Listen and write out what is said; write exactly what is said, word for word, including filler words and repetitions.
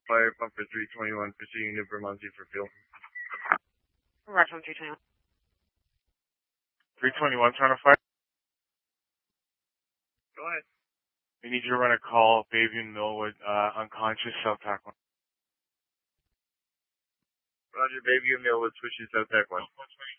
fire pump for three twenty-one, proceeding to Vermonte for fuel. Roger, from three twenty-one. three twenty-one's on a fire? Go ahead. We need you to run a call, Bayview and Millwood, uh, unconscious, South Tac one. Roger, Bayview and Millwood, switching South Tac one.